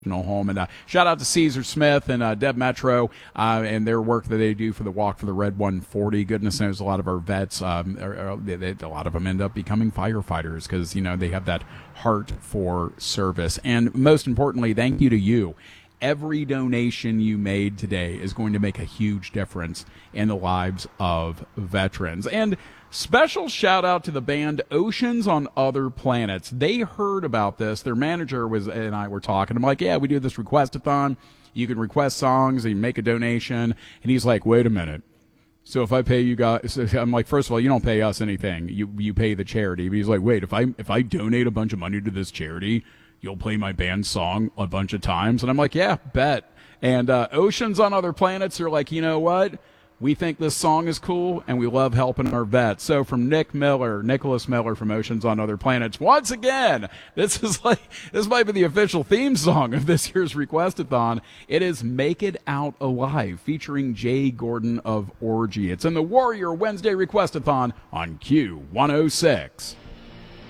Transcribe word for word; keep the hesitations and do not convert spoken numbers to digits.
home. And uh, shout out to Caesar Smith and uh, Deb Metro uh, and their work that they do for the Walk for the Red one forty. Goodness knows a lot of our vets, um, are, are, they, they, a lot of them end up becoming firefighters because, you know, they have that heart for service. And most importantly, thank you to you. Every donation you made today is going to make a huge difference in the lives of veterans. And special shout out to the band Oceans on Other Planets. They heard about this. Their manager was and I were talking. I'm like, yeah, we do this request-a-thon. You can request songs and make a donation. And he's like, wait a minute. So if I pay you guys, I'm like, first of all, you don't pay us anything. You you pay the charity. But he's like, wait, if I if I donate a bunch of money to this charity, you'll play my band's song a bunch of times. And I'm like, yeah, bet. And uh, Oceans on Other Planets are like, you know what? We think this song is cool, and we love helping our vets. So from Nick Miller, Nicholas Miller from Oceans on Other Planets, once again, this is like, this might be the official theme song of this year's Request-a-thon. It is Make It Out Alive, featuring Jay Gordon of Orgy. It's in the Warrior Wednesday Request-a-thon on Q one oh six.